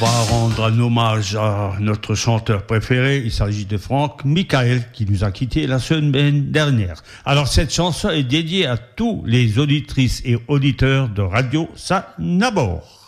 va rendre un hommage à notre chanteur préféré. Il s'agit de Franck Michael qui nous a quittés la semaine dernière. Alors cette chanson est dédiée à tous les auditrices et auditeurs de Radio Sanabor.